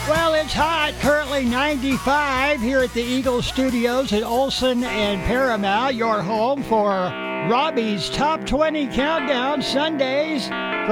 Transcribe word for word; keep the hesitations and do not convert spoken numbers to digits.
Well, it's hot, currently ninety-five here at the Eagle Studios at Olson and Paramount, your home for Robbie's Top twenty Countdown Sundays